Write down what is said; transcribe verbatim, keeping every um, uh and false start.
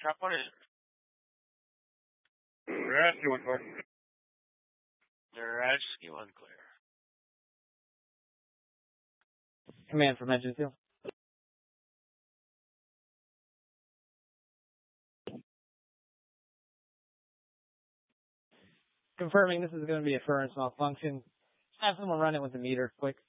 Shop, what is it? Rescue one clear. Rescue unclear. Command from engine field. Confirming this is going to be a furnace malfunction. Have someone run it with the meter quick.